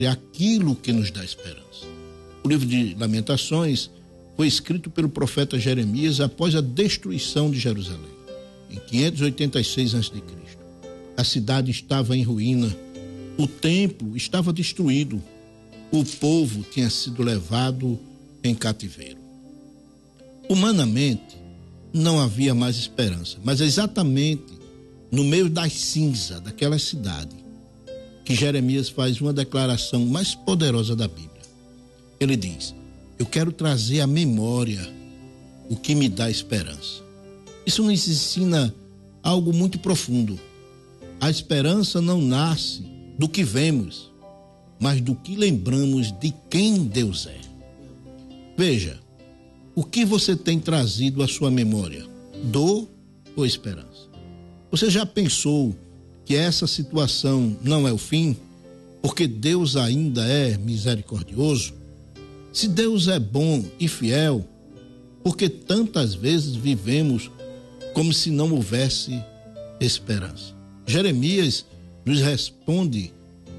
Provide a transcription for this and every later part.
é aquilo que nos dá esperança. O livro de Lamentações foi escrito pelo profeta Jeremias após a destruição de Jerusalém, em 586 a.C. A cidade estava em ruína, o templo estava destruído, o povo tinha sido levado em cativeiro. Humanamente, não havia mais esperança, mas é exatamente no meio das cinzas daquela cidade que Jeremias faz uma declaração mais poderosa da Bíblia. Ele diz: eu quero trazer à memória o que me dá esperança. Isso nos ensina algo muito profundo. A esperança não nasce do que vemos, mas do que lembramos de quem Deus é. Veja, o que você tem trazido à sua memória? Dor ou esperança? Você já pensou que essa situação não é o fim? Porque Deus ainda é misericordioso? Se Deus é bom e fiel, porque tantas vezes vivemos como se não houvesse esperança? Jeremias nos responde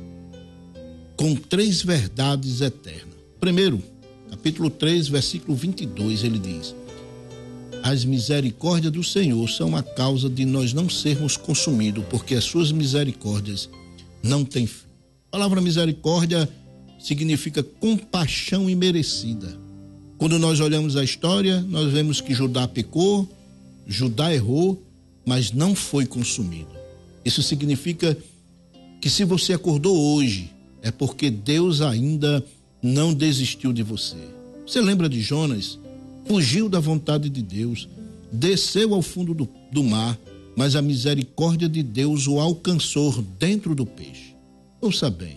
com 3 verdades eternas. Primeiro, capítulo 3, versículo 22, ele diz: as misericórdias do Senhor são a causa de nós não sermos consumidos, porque as suas misericórdias não têm fim. A palavra misericórdia significa compaixão imerecida. Quando nós olhamos a história, nós vemos que Judá pecou, Judá errou, mas não foi consumido. Isso significa que se você acordou hoje, é porque Deus ainda não desistiu de você. Você lembra de Jonas? Fugiu da vontade de Deus, desceu ao fundo do mar, mas a misericórdia de Deus o alcançou dentro do peixe. Ouça bem,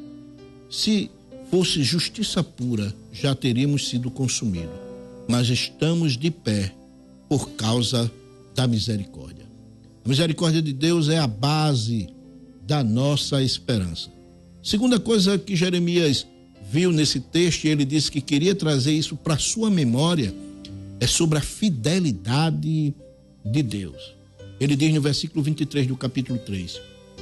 se fosse justiça pura, já teríamos sido consumidos, mas estamos de pé por causa da misericórdia. A misericórdia de Deus é a base da nossa esperança. Segunda coisa que Jeremias viu nesse texto, e ele disse que queria trazer isso para sua memória, é sobre a fidelidade de Deus. Ele diz no versículo 23 do capítulo 3,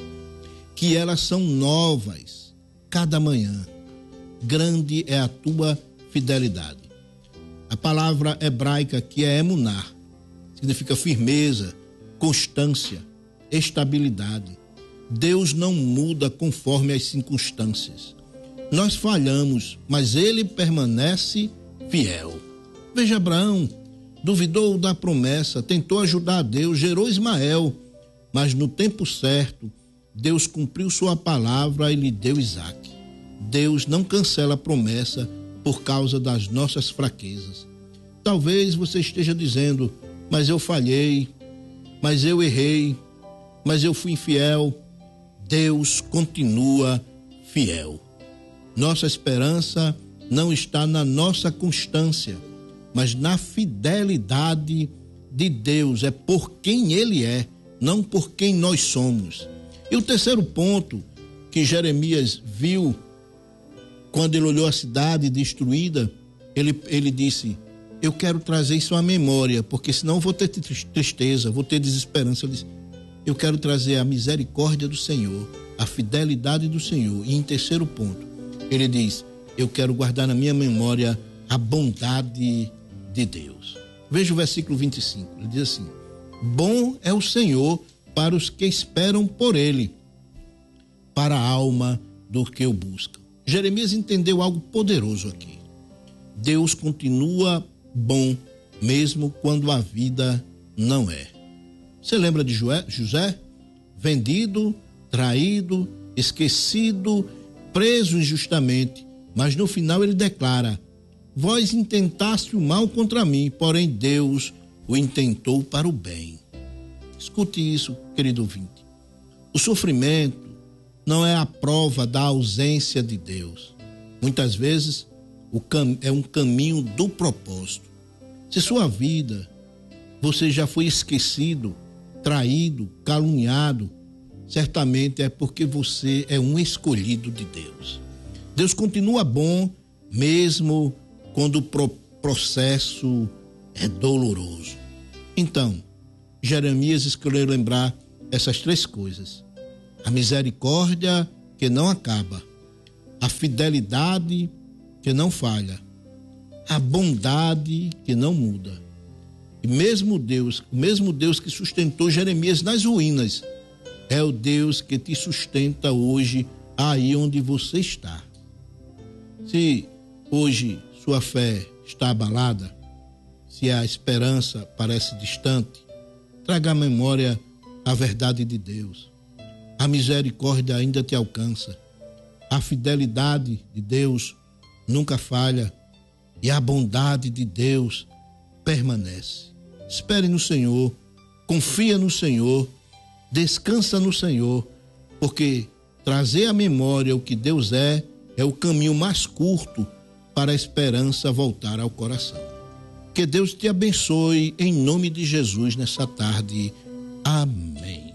que elas são novas cada manhã, grande é a tua fidelidade. A palavra hebraica que é emuná, significa firmeza, constância, estabilidade. Deus não muda conforme as circunstâncias. Nós falhamos, mas ele permanece fiel. Veja, Abraão duvidou da promessa, tentou ajudar a Deus, gerou Ismael, mas no tempo certo, Deus cumpriu sua palavra e lhe deu Isaque. Deus não cancela a promessa por causa das nossas fraquezas. Talvez você esteja dizendo: mas eu falhei, mas eu errei, mas eu fui infiel. Deus continua fiel. Nossa esperança não está na nossa constância, mas na fidelidade de Deus. É por quem Ele é, não por quem nós somos. E o terceiro ponto que Jeremias viu quando ele olhou a cidade destruída, ele disse: eu quero trazer isso à memória, porque senão eu vou ter tristeza, vou ter desesperança. Ele disse: eu quero trazer a misericórdia do Senhor, a fidelidade do Senhor. E em terceiro ponto, ele diz: eu quero guardar na minha memória a bondade de Deus. Veja o versículo 25, ele diz assim: bom é o Senhor para os que esperam por Ele, para a alma do que o buscam. Jeremias entendeu algo poderoso aqui. Deus continua bom, mesmo quando a vida não é. Você lembra de José? Vendido, traído, esquecido, preso injustamente, mas no final ele declara: vós intentaste o mal contra mim, porém Deus o intentou para o bem. Escute isso, querido ouvinte. O sofrimento não é a prova da ausência de Deus. Muitas vezes é um caminho do propósito. Se sua vida você já foi esquecido, traído, caluniado, certamente é porque você é um escolhido de Deus. Deus continua bom mesmo quando o processo é doloroso. Então, Jeremias escolheu lembrar essas 3 coisas: a misericórdia que não acaba, a fidelidade que não falha, a bondade que não muda. E o mesmo Deus que sustentou Jeremias nas ruínas, é o Deus que te sustenta hoje aí onde você está. Se hoje sua fé está abalada, se a esperança parece distante, traga à memória a verdade de Deus. A misericórdia ainda te alcança. A fidelidade de Deus nunca falha e a bondade de Deus permanece. Espere no Senhor, confia no Senhor, descansa no Senhor, porque trazer à memória o que Deus é o caminho mais curto para a esperança voltar ao coração. Que Deus te abençoe em nome de Jesus nessa tarde. Amém.